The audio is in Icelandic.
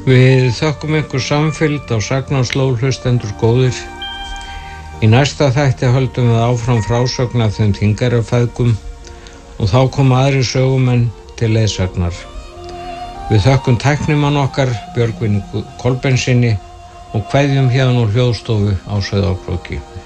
Við þökkum ykkur samfylgd á Sagnaslóð, hlustendur góðir. Í næsta þætti höldum við áfram frásögn af þeim Þingeyjarfeðgum og þá koma aðrir sögumenn til leiðsagnar. Við þökkum tæknimann okkar, Björgvini Kolbeinssyni, og kveðjum hérna úr hljóðstofu á Sauðárkróki.